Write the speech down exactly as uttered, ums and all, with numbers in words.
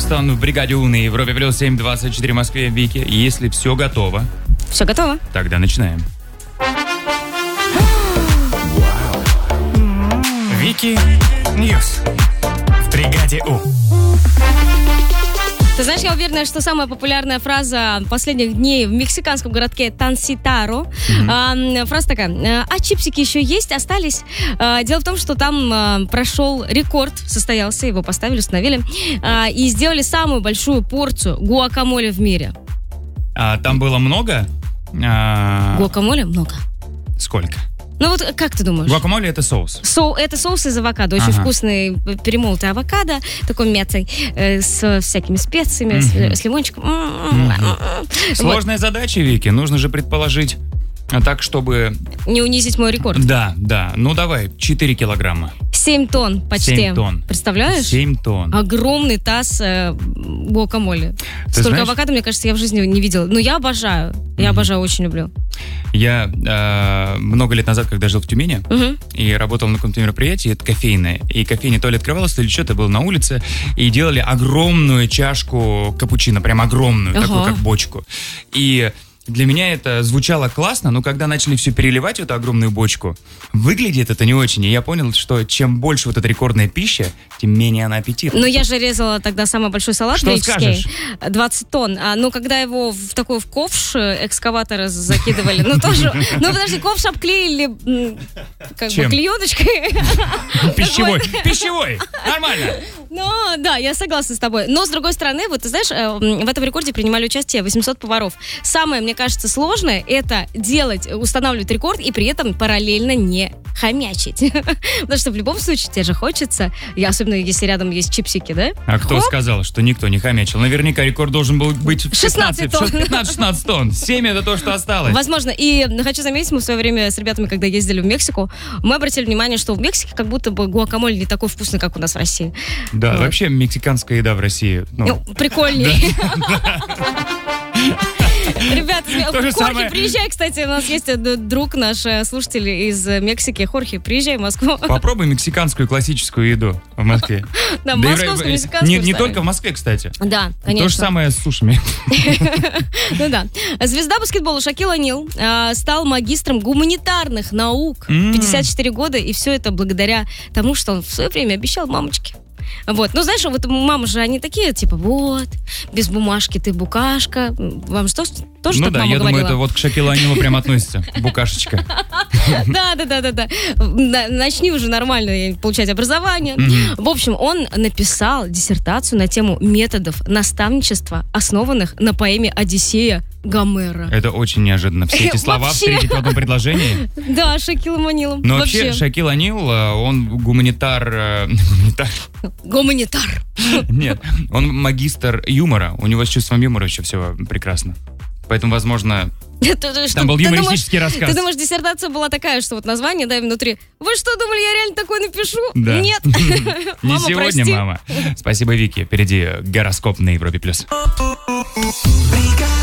Брэкстон в бригаде У на Европе плюс семь двадцать четыре в Москве. Вики, если все готово. Все готово. Тогда начинаем. Вики Ньюс в бригаде У. Ты знаешь, я уверена, что самая популярная фраза последних дней в мексиканском городке Танситаро. Mm-hmm. э, фраза такая: а чипсики еще есть, остались? Э, дело в том, что там э, прошел рекорд, состоялся, его поставили, установили, э, и сделали самую большую порцию гуакамоле в мире. А там было много? А... Гуакамоле много. Сколько? Ну вот как ты думаешь? Гуакамоле — это соус. Со, это соус из авокадо. Очень ага. вкусный перемолотый авокадо, такой мятой, э, с всякими специями, mm-hmm. с, с лимончиком. Mm-hmm. Сложная вот. задача, Вики. Нужно же предположить так, чтобы... Не унизить мой рекорд. Да, да. Ну давай, четыре килограмма. семь тонн почти. семь тонн. Представляешь? семь тонн. Огромный таз э, гуакамоле. Ты Столько знаешь... авокадо, мне кажется, я в жизни не видела. Но я обожаю. Я mm-hmm. обожаю, очень люблю. Я э, много лет назад, когда жил в Тюмени, uh-huh. и работал на каком-то мероприятии, это кофейное, и кофейня то ли открывалась, то ли что-то, был на улице, и делали огромную чашку капучино, прям огромную, uh-huh. такую, как бочку. И для меня это звучало классно, но когда начали все переливать в эту огромную бочку, выглядит это не очень. И я понял, что чем больше вот эта рекордная пища, тем менее она аппетитна. Ну, я же резала тогда самый большой салат что греческий. Скажешь? двадцать тонн. А, ну, когда его в такой в ковш экскаватора закидывали, ну, тоже... Ну, подожди, ковш обклеили как бы клееночкой. Пищевой. Пищевой. Нормально. Ну, да, я согласна с тобой. Но, с другой стороны, вот, ты знаешь, в этом рекорде принимали участие восемьсот поваров. Самое, мне кажется, сложное — это делать, устанавливать рекорд и при этом параллельно не хомячить. Потому что в любом случае тебе же хочется, и особенно если рядом есть чипсики, да? А кто Хоп. сказал, что никто не хомячил? Наверняка рекорд должен был быть в шестнадцать тонн. пятнадцать-шестнадцать тонн. семь — это то, что осталось. Возможно. И хочу заметить, мы в свое время с ребятами, когда ездили в Мексику, мы обратили внимание, что в Мексике как будто бы гуакамоле не такой вкусный, как у нас в России. Да, вот. Вообще мексиканская еда в России. Ну, ну прикольнее. Ребята, Хорхе, самое... приезжай, кстати, у нас есть друг наш слушатель из Мексики. Хорхе, приезжай в Москву. Попробуй мексиканскую классическую еду в Москве. Да, московскую, мексиканскую. Не только в Москве, кстати. Да, конечно. То же самое с сушами. Ну да. Звезда баскетбола Шакил О'Нил стал магистром гуманитарных наук. пятьдесят четыре года, и все это благодаря тому, что он в свое время обещал мамочке. Вот, ну знаешь, вот мамы же, они такие, типа, вот, без бумажки ты букашка. Вам что, тоже ну так да, мама я говорила? думаю, это вот к Шакилу О'Нилу прям относится, букашечка. Да, да, да, да, да. Начни уже нормально получать образование. В общем, он написал диссертацию на тему методов наставничества, основанных на поэме «Одиссея» Гомера. Это очень неожиданно. Все эти слова встретить в одном предложении. Да, Шакилом О'Нилом. Но вообще, вообще Шакил О'Нил, он гуманитар... Гуманитар. Гуманитар. Нет, он магистр юмора. У него с чувством юмора еще все прекрасно. Поэтому, возможно... Там был юмористический рассказ. Ты думаешь, диссертация была такая, что вот название, да, и внутри. Вы что, думали, я реально такое напишу? Да. Нет. Не сегодня, мама. Спасибо, Вики. Впереди гороскоп на Европе+. плюс.